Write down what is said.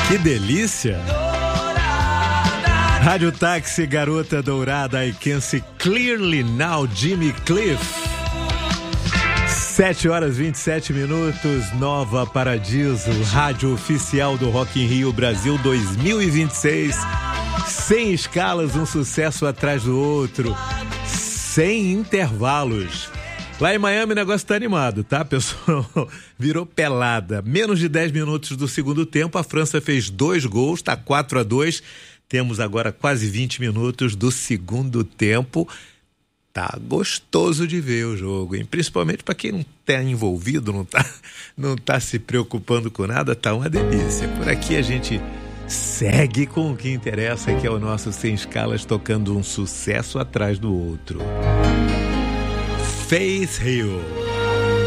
Que delícia! Rádio Táxi, Garota Dourada, I Can See Clearly Now, Jimmy Cliff. 7h27, Nova Paradiso, rádio oficial do Rock in Rio Brasil 2026. Sem escalas, um sucesso atrás do outro, sem intervalos. Lá em Miami o negócio tá animado, tá, pessoal? Virou pelada. Menos de 10 minutos do segundo tempo, a França fez 2 gols, tá 4-2. Temos agora quase 20 minutos do segundo tempo. Tá gostoso de ver o jogo, hein? Principalmente para quem não tá envolvido, não tá se preocupando com nada, tá uma delícia. Por aqui a gente segue com o que interessa, que é o nosso Sem Escalas, tocando um sucesso atrás do outro. Faith Hill.